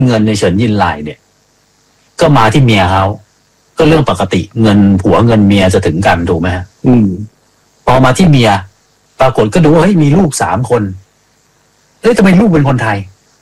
เงินในเฉินยินไลเนี่ยก็มาที่เมียเขาก็เรื่องปกติเงินผัวเงินเมียจะถึงกันถูกไหมฮะพอมาที่เมียปรากฏก็ดูว่าเฮ้ยมีลูก3 คนเฮ้ยทำไมลูกเป็นคนไทย